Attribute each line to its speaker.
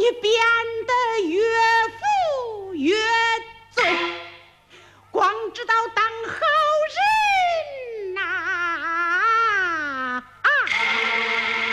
Speaker 1: 你变得越富越醉，光知道当